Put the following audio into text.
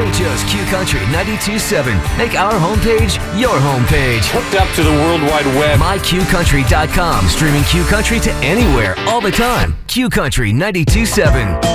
Don't just Q Country 92.7. Make our homepage your homepage. Hooked up to the World Wide Web. MyQCountry.com. Streaming Q Country to anywhere, all the time. Q Country 92.7.